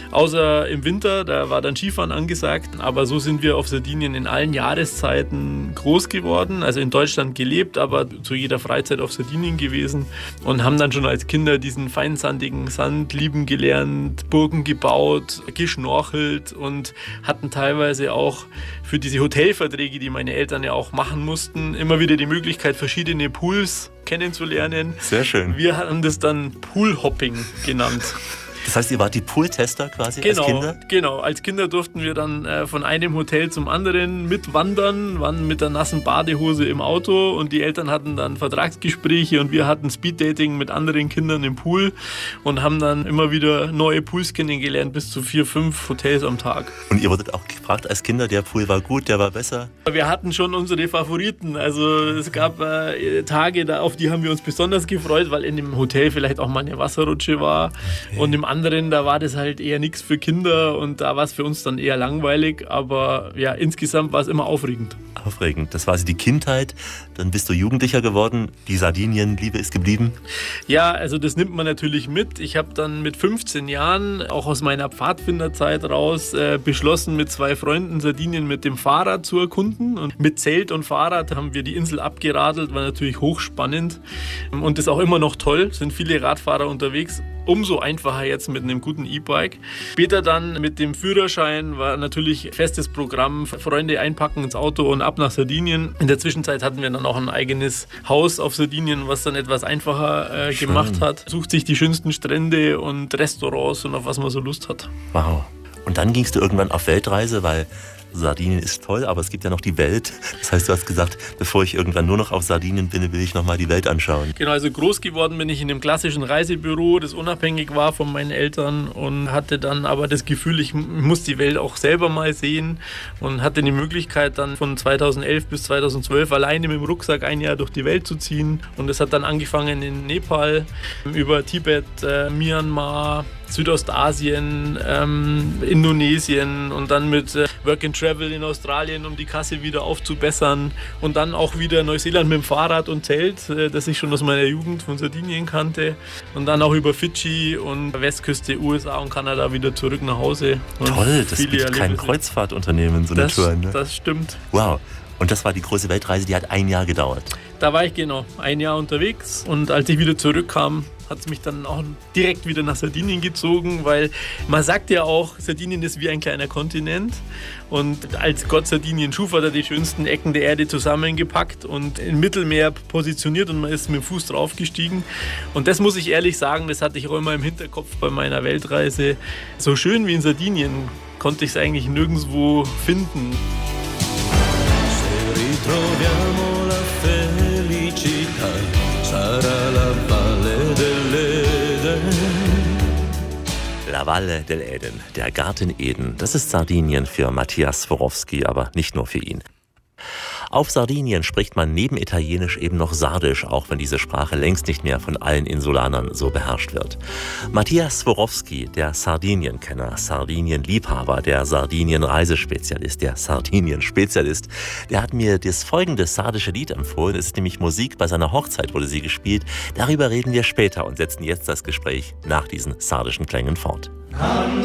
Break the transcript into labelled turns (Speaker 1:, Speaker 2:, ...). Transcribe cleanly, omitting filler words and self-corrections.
Speaker 1: Außer im Winter, da war dann Skifahren angesagt. Aber so sind wir auf Sardinien in allen Jahreszeiten groß geworden. Also in Deutschland gelebt, aber zu jeder Freizeit auf Sardinien gewesen. Und haben dann schon als Kinder diesen feinsandigen Sand lieben gelernt, Burgen gebaut, geschnorchelt und hatten teilweise auch für diese Hotelverträge, die meine Eltern ja auch machen mussten, immer wieder die Möglichkeit, verschiedene Pools kennenzulernen.
Speaker 2: Sehr schön.
Speaker 1: Wir haben das dann Poolhopping genannt.
Speaker 2: Das heißt, ihr wart die Pooltester quasi als Kinder?
Speaker 1: Genau. Als Kinder durften wir dann von einem Hotel zum anderen mitwandern, waren mit der nassen Badehose im Auto und die Eltern hatten dann Vertragsgespräche und wir hatten Speeddating mit anderen Kindern im Pool und haben dann immer wieder neue Pools kennengelernt, bis zu 4, 5 Hotels am Tag.
Speaker 2: Und ihr wurdet auch gefragt als Kinder, der Pool war gut, der war besser?
Speaker 1: Wir hatten schon unsere Favoriten. Also es gab Tage, auf die haben wir uns besonders gefreut, weil in dem Hotel vielleicht auch mal eine Wasserrutsche war. Okay. Und im anderen, da war das halt eher nichts für Kinder und da war es für uns dann eher langweilig, aber ja, insgesamt war es immer aufregend.
Speaker 2: Aufregend, das war also die Kindheit, dann bist du Jugendlicher geworden, die Sardinienliebe ist geblieben?
Speaker 1: Ja, also das nimmt man natürlich mit. Ich habe dann mit 15 Jahren, auch aus meiner Pfadfinderzeit raus, beschlossen, mit 2 Freunden Sardinien mit dem Fahrrad zu erkunden und mit Zelt und Fahrrad haben wir die Insel abgeradelt, war natürlich hochspannend und ist auch immer noch toll, sind viele Radfahrer unterwegs. Umso einfacher jetzt mit einem guten E-Bike. Später dann mit dem Führerschein war natürlich festes Programm, Freunde einpacken ins Auto und ab nach Sardinien. In der Zwischenzeit hatten wir dann auch ein eigenes Haus auf Sardinien, was dann etwas einfacher gemacht hat. Sucht sich die schönsten Strände und Restaurants und auf was man so Lust hat.
Speaker 2: Wow. Und dann gingst du irgendwann auf Weltreise, weil Sardinien ist toll, aber es gibt ja noch die Welt. Das heißt, du hast gesagt, bevor ich irgendwann nur noch auf Sardinien bin, will ich nochmal die Welt anschauen.
Speaker 1: Genau, also groß geworden bin ich in einem klassischen Reisebüro, das unabhängig war von meinen Eltern und hatte dann aber das Gefühl, ich muss die Welt auch selber mal sehen und hatte die Möglichkeit dann von 2011 bis 2012 alleine mit dem Rucksack ein Jahr durch die Welt zu ziehen und es hat dann angefangen in Nepal, über Tibet, Myanmar, Südostasien, Indonesien und dann mit Work and Travel in Australien, um die Kasse wieder aufzubessern und dann auch wieder Neuseeland mit dem Fahrrad und Zelt, das ich schon aus meiner Jugend von Sardinien kannte und dann auch über Fidschi und Westküste USA und Kanada wieder zurück nach Hause.
Speaker 2: Toll, das bietet kein Kreuzfahrtunternehmen, so eine Tour. Ne?
Speaker 1: Das stimmt.
Speaker 2: Wow. Und das war die große Weltreise, die hat 1 Jahr gedauert.
Speaker 1: Da war ich genau 1 Jahr unterwegs und als ich wieder zurückkam, hat es mich dann auch direkt wieder nach Sardinien gezogen, weil man sagt ja auch, Sardinien ist wie ein kleiner Kontinent und als Gott Sardinien schuf, hat er die schönsten Ecken der Erde zusammengepackt und im Mittelmeer positioniert und man ist mit dem Fuß draufgestiegen und das muss ich ehrlich sagen, das hatte ich auch immer im Hinterkopf bei meiner Weltreise. So schön wie in Sardinien konnte ich es eigentlich nirgendwo finden.
Speaker 3: Ritroviamo la felicità, sarà la Valle dell'Eden.
Speaker 2: La Valle dell'Eden, der Garten Eden. Das ist Sardinien für Matthias Swarovski, aber nicht nur für ihn. Auf Sardinien spricht man neben Italienisch eben noch Sardisch, auch wenn diese Sprache längst nicht mehr von allen Insulanern so beherrscht wird. Matthias Swarovski, der Sardinien-Kenner, Sardinien-Liebhaber, der Sardinien-Reisespezialist, der Sardinien-Spezialist, der hat mir das folgende sardische Lied empfohlen. Es ist nämlich Musik, bei seiner Hochzeit wurde sie gespielt. Darüber reden wir später und setzen jetzt das Gespräch nach diesen sardischen Klängen fort.
Speaker 3: Quando